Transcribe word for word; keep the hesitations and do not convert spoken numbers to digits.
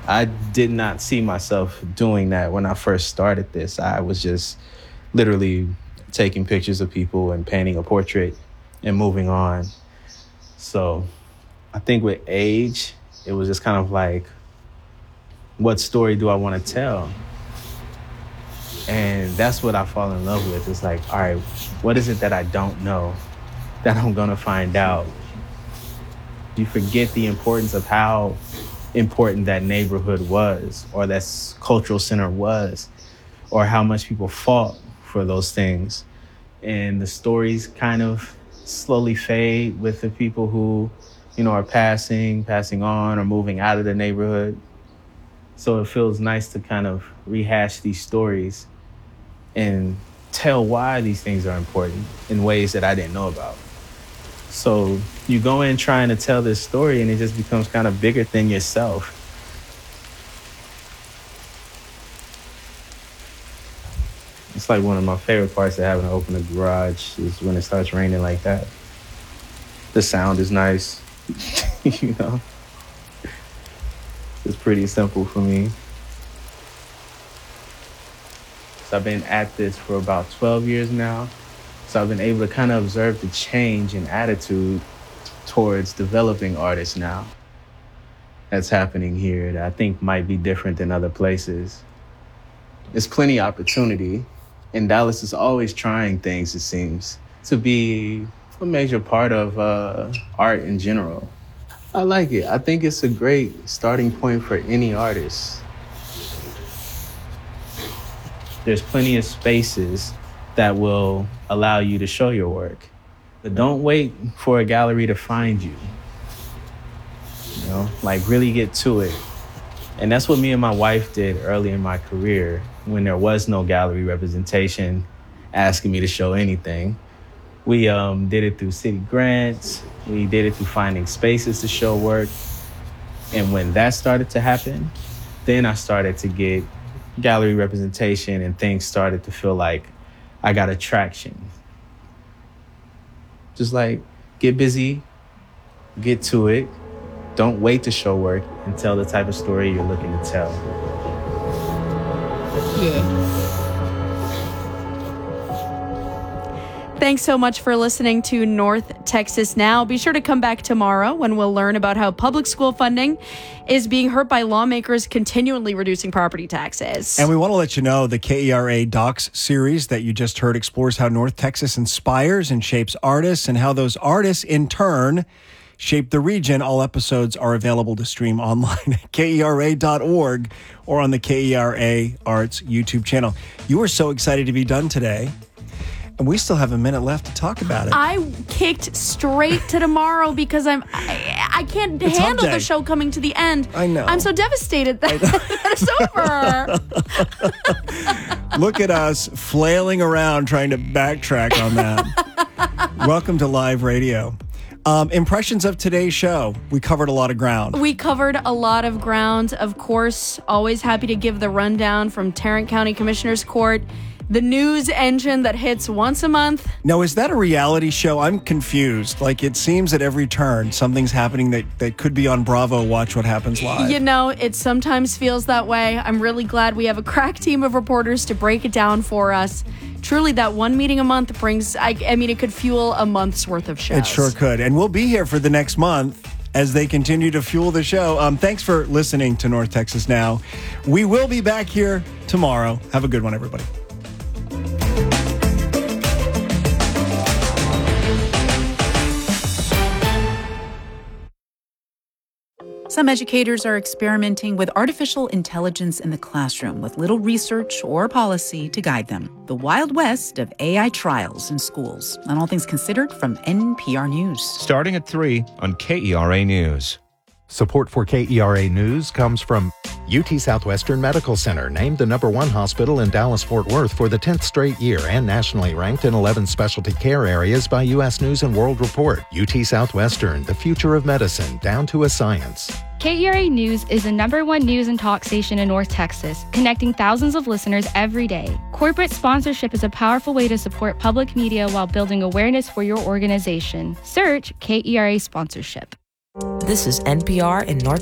I did not see myself doing that when I first started this. I was just literally taking pictures of people and painting a portrait and moving on. So I think with age, it was just kind of like, what story do I want to tell? And that's what I fall in love with. It's like, all right, what is it that I don't know that I'm going to find out? You forget the importance of how important that neighborhood was, or that cultural center was, or how much people fought for those things. And the stories kind of slowly fade with the people who, you know, are passing, passing on, or moving out of the neighborhood. So it feels nice to kind of rehash these stories and tell why these things are important in ways that I didn't know about. So you go in trying to tell this story and it just becomes kind of bigger than yourself. It's like one of my favorite parts of having to open a garage is when it starts raining like that. The sound is nice, you know. It's pretty simple for me. So I've been at this for about twelve years now. So I've been able to kind of observe the change in attitude towards developing artists now that's happening here that I think might be different than other places. There's plenty of opportunity, and Dallas is always trying things, it seems, to be a major part of uh, art in general. I like it. I think it's a great starting point for any artist. There's plenty of spaces that will allow you to show your work. But don't wait for a gallery to find you. You know, like really get to it. And that's what me and my wife did early in my career when there was no gallery representation asking me to show anything. We um, did it through city grants. We did it through finding spaces to show work. And when that started to happen, then I started to get gallery representation and things started to feel like I got attraction. Just like, get busy, get to it. Don't wait to show work and tell the type of story you're looking to tell. Yeah. Thanks so much for listening to North Texas Now. Be sure to come back tomorrow when we'll learn about how public school funding is being hurt by lawmakers continually reducing property taxes. And we want to let you know the K E R A Docs series that you just heard explores how North Texas inspires and shapes artists and how those artists in turn shape the region. All episodes are available to stream online at K E R A dot org or on the K E R A Arts YouTube channel. You were so excited to be done today. And we still have a minute left to talk about it. I kicked straight to tomorrow because I'm I, I can't it's handle the show coming to the end. I know. I'm so devastated that it's over. Look at us flailing around trying to backtrack on that. Welcome to live radio. Um, impressions of today's show. We covered a lot of ground. We covered a lot of ground. Of course, always happy to give the rundown from Tarrant County Commissioner's Court. The news engine that hits once a month. No, is that a reality show? I'm confused. Like, it seems at every turn something's happening that, that could be on Bravo Watch What Happens Live. You know, it sometimes feels that way. I'm really glad we have a crack team of reporters to break it down for us. Truly, that one meeting a month brings, I, I mean, it could fuel a month's worth of shows. It sure could. And we'll be here for the next month as they continue to fuel the show. Um, thanks for listening to North Texas Now. We will be back here tomorrow. Have a good one, everybody. Some educators are experimenting with artificial intelligence in the classroom with little research or policy to guide them. The Wild West of A I trials in schools. On All Things Considered from N P R News. Starting at three on K E R A News. Support for K E R A News comes from U T Southwestern Medical Center, named the number one hospital in Dallas-Fort Worth for the tenth straight year and nationally ranked in eleven specialty care areas by U S News and World Report. U T Southwestern, the future of medicine, down to a science. K E R A News is the number one news and talk station in North Texas, connecting thousands of listeners every day. Corporate sponsorship is a powerful way to support public media while building awareness for your organization. Search K E R A sponsorship. This is N P R in North